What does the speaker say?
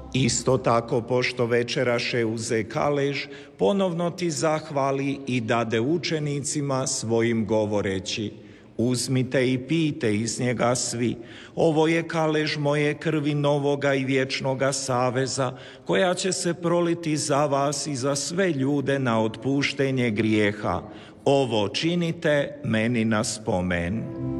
Isto tako, pošto večeraše uze kalež, ponovno ti zahvali i dade učenicima svojim govoreći: uzmite i pijte iz njega svi, ovo je kalež moje krvi novoga i vječnoga saveza, koja će se proliti za vas i za sve ljude na otpuštenje grijeha. Ovo činite meni na spomen.